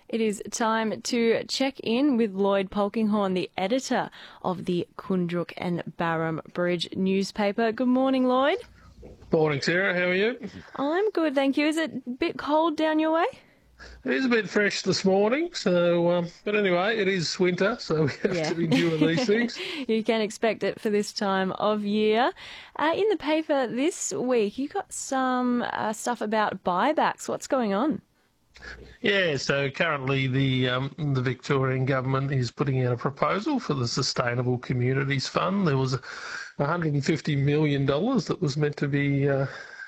It is time to check in with Lloyd Polkinghorne, the editor of the Koondrook and Barham Bridge newspaper. Good morning, Lloyd. Morning, Sarah. How are you? I'm good, thank you. Is it a bit cold down your way? It is a bit fresh this morning, but anyway, it is winter, so we have to endure these things. You can expect it for this time of year. In the paper this week, you got some stuff about buybacks. What's going on? Yeah, so currently the Victorian government is putting out a proposal for the Sustainable Communities Fund. There was $150 million that was meant to be